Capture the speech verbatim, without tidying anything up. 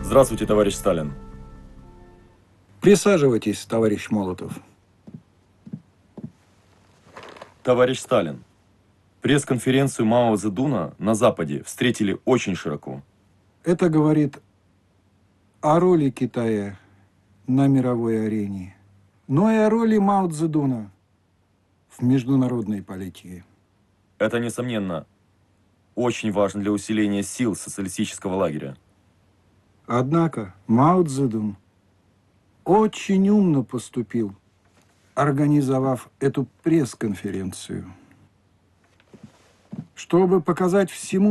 Здравствуйте, товарищ Сталин. Присаживайтесь, товарищ Молотов. Товарищ Сталин, пресс-конференцию Мао Цзэдуна на Западе встретили очень широко. Это говорит о роли Китая на мировой арене, но и о роли Мао Цзэдуна в международной политике. Это, несомненно, очень важно для усиления сил социалистического лагеря. Однако Мао Цзэдун очень умно поступил, организовав эту пресс-конференцию, чтобы показать всему